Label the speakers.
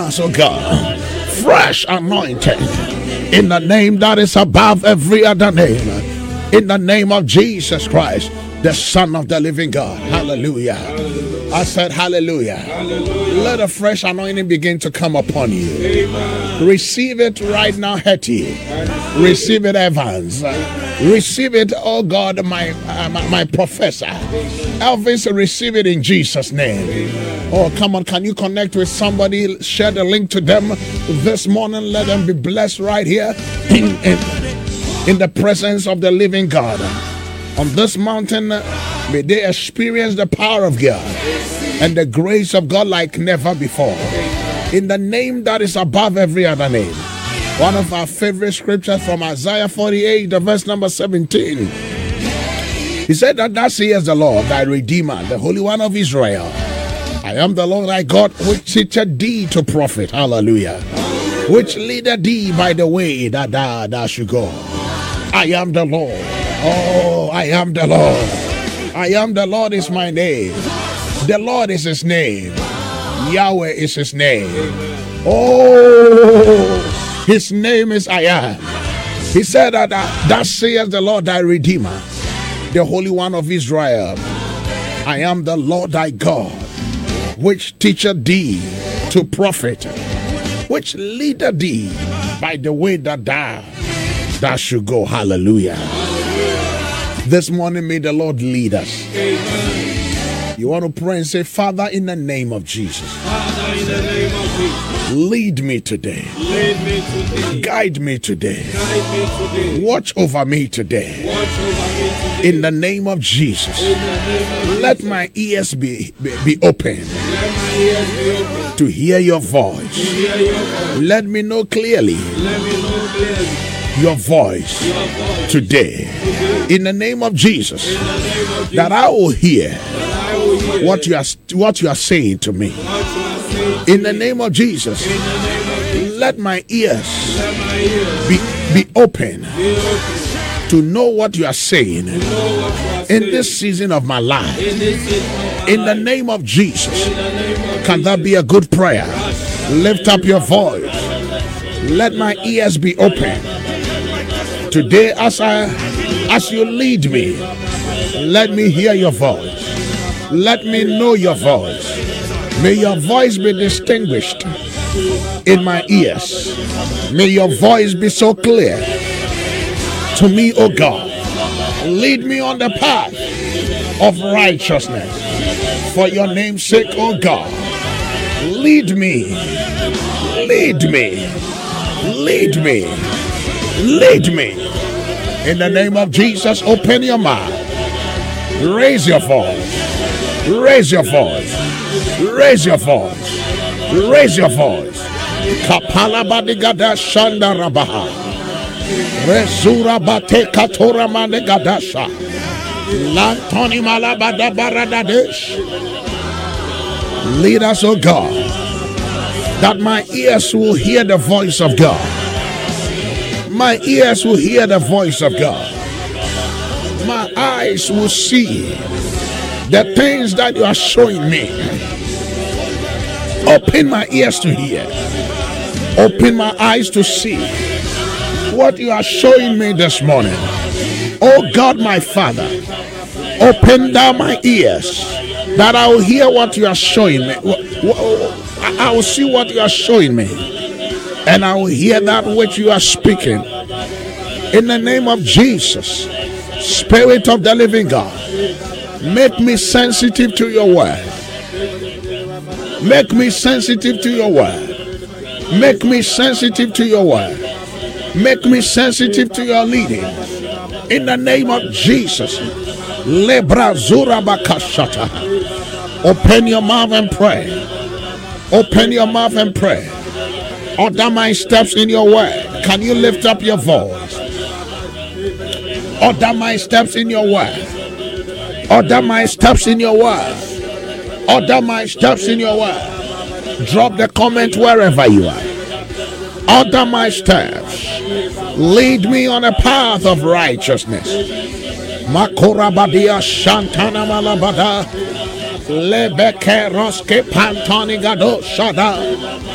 Speaker 1: us, oh God, fresh anointing in the name that is above every other name, in the name of Jesus Christ, the Son of the living God. Hallelujah. I said hallelujah. Let a fresh anointing begin to come upon you. Amen. Receive it right now, Hetty. Receive it, Evans. Receive it, oh God, my professor. Elvis, receive it in Jesus' name. Amen. Oh, come on, can you connect with somebody? Share the link to them this morning. Let them be blessed right here in the presence of the living God. On this mountain, may they experience the power of God and the grace of God like never before. In the name that is above every other name. One of our favorite scriptures from Isaiah 48, the verse number 17. He said that thus says the Lord, thy Redeemer, the Holy One of Israel. I am the Lord thy God, which teacheth thee to profit. Hallelujah. Which leadeth thee by the way that thou should go. I am the Lord. Oh, I am the Lord. I am the Lord is my name. The Lord is his name. Yahweh is his name. Oh, his name is I am. He said that thus saith the Lord thy Redeemer, the Holy One of Israel. I am the Lord thy God, which teacheth thee to profit, which leadeth thee by the way that thou should go. Hallelujah. This morning, may the Lord lead us. Amen. You want to pray and say, Father, in the name of Jesus. Father, in the name of Jesus. Lead me today. Lead me today. Guide me today. Guide me today. Watch over me today. Watch over me today. In the name of Jesus. In the name of let Jesus. My ears be open. Let my ears be open. To hear your voice. To hear your voice. Let me know clearly. Let me know clearly. Your voice today, in the name of Jesus, that I will hear what you are saying to me. In the name of Jesus, let my ears be open to know what you are saying in this season of my life. In the name of Jesus, can that be a good prayer? Lift up your voice. Let my ears be open. Today, as you lead me, let me hear your voice. Let me know your voice. May your voice be distinguished in my ears. May your voice be so clear to me, O God. Lead me on the path of righteousness for your name's sake, O God. Lead me. Lead me. Lead me. Lead me. In the name of Jesus, open your mouth. Raise your voice. Raise your voice. Raise your voice. Raise your voice. Kapala badigada shanda rabaha. Resura bate katora manegadasha. Lantoni malabada baradadesh. Lead us, O God, that my ears will hear the voice of God. My ears will hear the voice of God. My eyes will see the things that you are showing me. Open my ears to hear. Open my eyes to see what you are showing me this morning. Oh God, my Father, open down my ears that I will hear what you are showing me. I will see what you are showing me, and I will hear that which you are speaking. In the name of Jesus, Spirit of the living God, make me sensitive to your word. Make me sensitive to your word. Make me sensitive to your word. Make me sensitive to your leading. In the name of Jesus. Lebra zura bakashata. Open your mouth and pray. Open your mouth and pray. Order my steps in your word. Can you lift up your voice? Order my steps in your word. Order my steps in your word. Order my steps in your word. Drop the comment wherever you are. Order my steps. Lead me on a path of righteousness. Makora badia shantana malabada. Lebeke roske pantani gado shada.